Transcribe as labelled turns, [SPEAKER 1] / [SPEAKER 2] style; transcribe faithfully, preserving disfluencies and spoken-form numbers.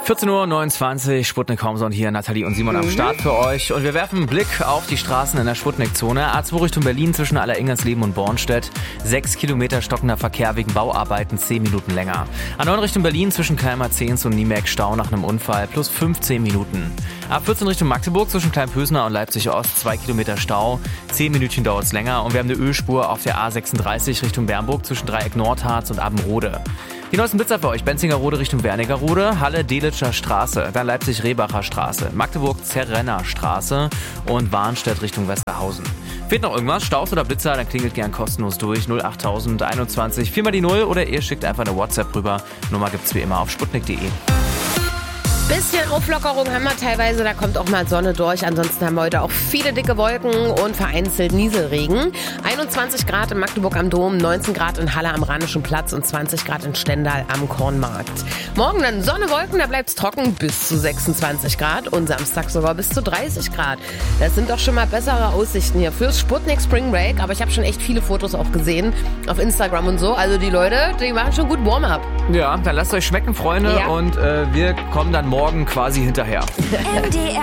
[SPEAKER 1] vierzehn Uhr neunundzwanzig, Sputnik Homson hier, Nathalie und Simon am Start für euch. Und wir werfen einen Blick auf die Straßen in der Sputnik-Zone. A zwei Richtung Berlin zwischen Alleringernsleben und Bornstedt. Sechs Kilometer stockender Verkehr wegen Bauarbeiten, zehn Minuten länger. A neun Richtung Berlin zwischen Kalmar-Zehns und Niemek Stau nach einem Unfall, plus fünfzehn Minuten. A vierzehn Richtung Magdeburg zwischen Kleinpösner und Leipzig-Ost, zwei Kilometer Stau. zehn Minütchen dauert es länger. Und wir haben eine Ölspur auf der A sechsunddreißig Richtung Bernburg zwischen Dreieck Nordharz und Abenrode. Die neuesten Blitzer für euch: Benzingerrode Richtung Wernigerode, Halle-Delitscher Straße, dann Leipzig-Rebacher Straße, Magdeburg-Zerrenner Straße und Warnstedt Richtung Westerhausen. Fehlt noch irgendwas? Staus oder Blitzer? Dann klingelt gern kostenlos durch. null achttausend einundzwanzig, viermal die Null oder ihr schickt einfach eine WhatsApp rüber. Nummer gibt's wie immer auf sputnik punkt de.
[SPEAKER 2] Bisschen Auflockerung haben wir teilweise, da kommt auch mal Sonne durch. Ansonsten haben wir heute auch viele dicke Wolken und vereinzelt Nieselregen. einundzwanzig Grad in Magdeburg am Dom, neunzehn Grad in Halle am Rheinischen Platz und zwanzig Grad in Stendal am Kornmarkt. Morgen dann Sonne, Wolken, da bleibt's trocken bis zu sechsundzwanzig Grad und Samstag sogar bis zu dreißig Grad. Das sind doch schon mal bessere Aussichten hier fürs Sputnik Spring Break. Aber ich habe schon echt viele Fotos auch gesehen auf Instagram und so. Also die Leute, die machen schon gut Warm-up.
[SPEAKER 1] Ja, dann lasst euch schmecken, Freunde.
[SPEAKER 2] Ja.
[SPEAKER 1] Und äh, wir kommen dann morgen quasi hinterher.
[SPEAKER 3] M D R